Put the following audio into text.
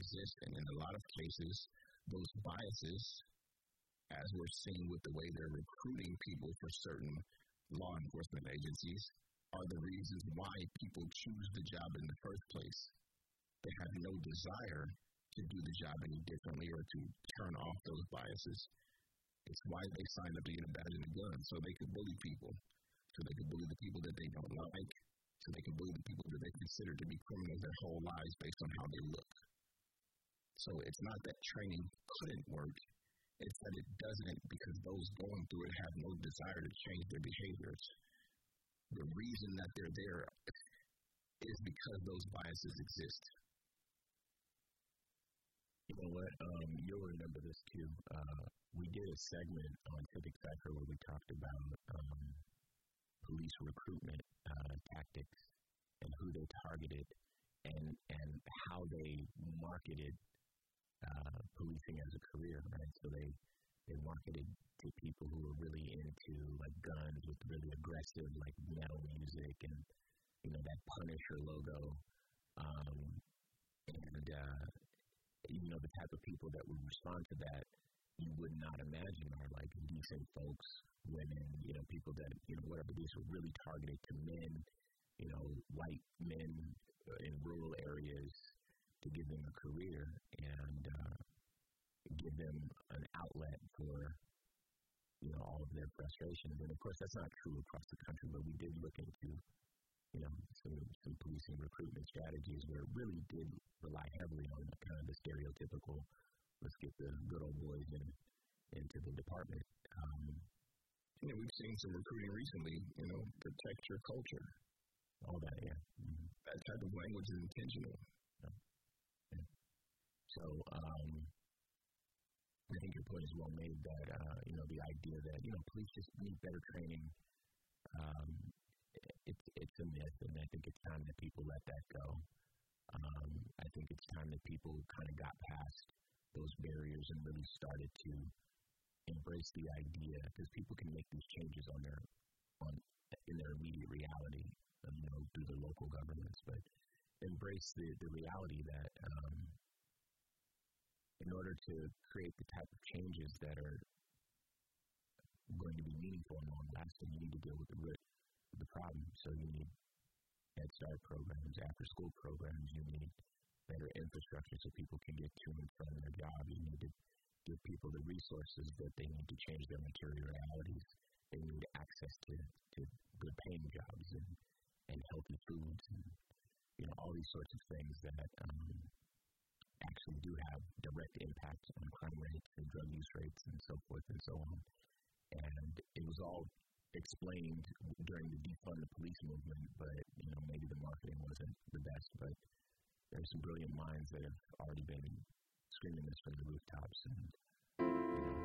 exist. And in a lot of cases, those biases, as we're seeing with the way they're recruiting people for certain law enforcement agencies, are the reasons why people choose the job in the first place. They have no desire to do the job any differently or to turn off those biases. It's why they signed up to get a badge and a gun, so they could bully people, so they could bully the people that they don't like, so they can bully the people that they consider to be criminals their whole lives based on how they look. So it's not that training couldn't work, it's that it doesn't because those going through it have no desire to change their behaviors. The reason that they're there is because those biases exist. You know what? You'll remember this too. We did a segment on Civic Cypher where we talked about police recruitment tactics and who they targeted and how they marketed policing as a career, right? So they marketed to people who were really into like guns with really aggressive like metal music and that Punisher logo, and the type of people that would respond to that you would not imagine are like decent folks, women, people that whatever these were really targeted to men, white men in rural areas to give them a career and give them an outlet for all of their frustrations. And of course that's not true across the country, but we did look into some policing recruitment strategies where it really did rely heavily on kind of the stereotypical, let's get the good old boys into the department. We've seen some recruiting recently, protect your culture. All that, yeah. Mm-hmm. That type of language is intentional. Yeah. Yeah. So, I think your point is well made that, the idea that, police just need better training, it's a myth, and I think it's time that people let that go. I think it's time that people kind of got past those barriers and really started to embrace the idea, because people can make these changes in their immediate reality, through the local governments, but embrace the reality that in order to create the type of changes that are going to be meaningful and long-lasting, you need to deal with the root of the problem. So you need Head Start programs, after-school programs, you need better infrastructure so people can get to and from their job. You need to give people the resources that they need to change their material realities. They need access to good paying jobs and healthy foods and all these sorts of things that actually do have direct impacts on crime rates and drug use rates and so forth and so on. And it was all explained during the defund the police movement, but maybe the marketing wasn't the best, but there are some brilliant minds that have already been screaming this from the rooftops, and